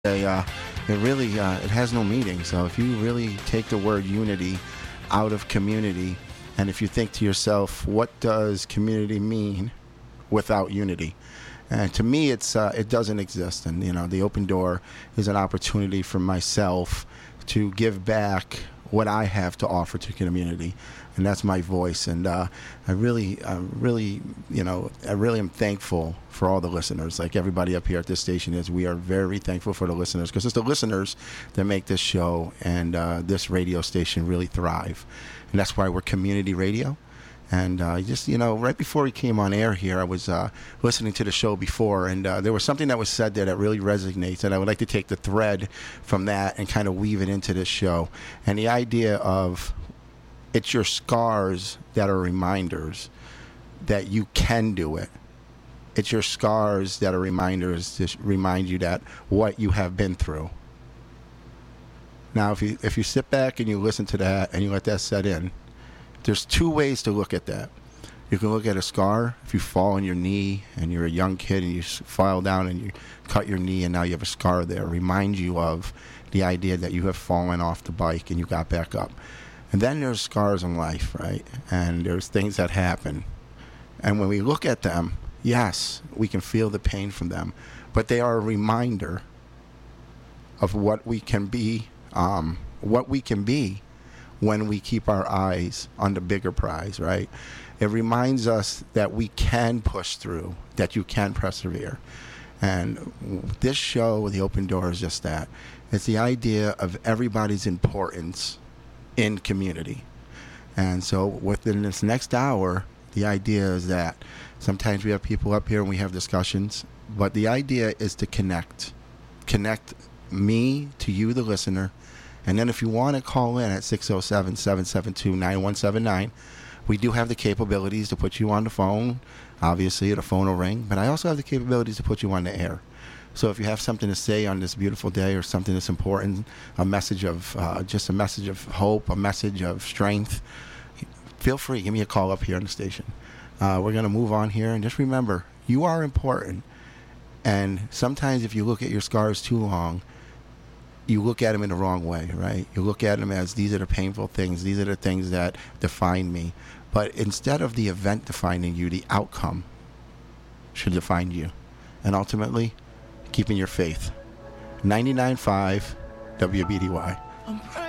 It really it has no meaning. So if you really take the word unity out of community, and if you think to yourself, what does community mean without unity? And to me, it doesn't exist. And the open door is an opportunity for myself to give back what I have to offer to community, and that's my voice. And I really am thankful for all the listeners. Like everybody up here at this station is, we are very thankful for the listeners, because it's the listeners that make this show and this radio station really thrive. And that's why we're community radio. And right before we came on air here, I was listening to the show before, and there was something that was said there that really resonates, and I would like to take the thread from that and kind of weave it into this show. And the idea of, it's your scars that are reminders that you can do it. It's your scars that are reminders to remind you that what you have been through. Now, if you sit back and you listen to that and you let that set in, there's two ways to look at that. You can look at a scar. If you fall on your knee and you're a young kid and you fall down and you cut your knee and now you have a scar there, remind you of the idea that you have fallen off the bike and you got back up. And then there's scars in life, right? And there's things that happen. And when we look at them, yes, we can feel the pain from them, but they are a reminder of what we can be, when we keep our eyes on the bigger prize, right? It reminds us that we can push through, that you can persevere. And this show, The Open Door, is just that. It's the idea of everybody's importance in community. And so within this next hour, the idea is that sometimes we have people up here and we have discussions, but the idea is to connect me to you, the listener. And then if you want to call in at 607-772-9179, we do have the capabilities to put you on the phone. Obviously, the phone will ring, but I also have the capabilities to put you on the air. So if you have something to say on this beautiful day, or something that's important, a message of hope, a message of strength, feel free. Give me a call up here on the station. We're going to move on here, and just remember, you are important. And sometimes if you look at your scars too long, you look at them in the wrong way, right? You look at them as, these are the painful things, these are the things that define me. But instead of the event defining you, the outcome should define you. And ultimately, keeping your faith. 99.5 WBDY.